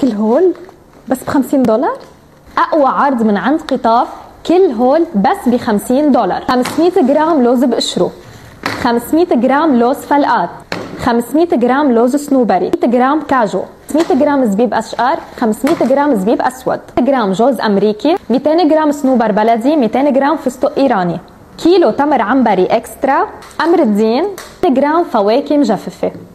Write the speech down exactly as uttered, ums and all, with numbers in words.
كل هول بس ب خمسين دولار. اقوى عرض من عند قطاف، كل هول بس ب خمسين دولار. خمسمية جرام لوز بقشره، خمسمية جرام لوز فلقات، خمسمية جرام لوز سنوبري، مية جرام كاجو، مية جرام زبيب اشقر، خمسمية جرام زبيب اسود، مية جرام جوز امريكي، ميتين جرام صنوبر بلدي، ميتين جرام فستق ايراني، كيلو تمر عنبري اكسترا، امر الدين، مية جرام فواكه مجففه.